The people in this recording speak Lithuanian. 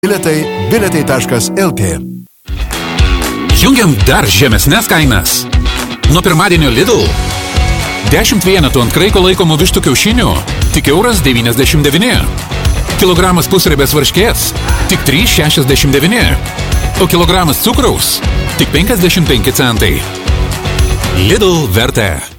Bilietai.lt. Jungiam dar žemesnes kainas. Nuo pirmadienio Lidl 10 vienetų ant kraiko laikomų vištų kiaušinių tik €1,99. Kilogramas pusriebės varškės tik €3,69. O kilogramas cukraus tik 55 centai. Lidl vertė.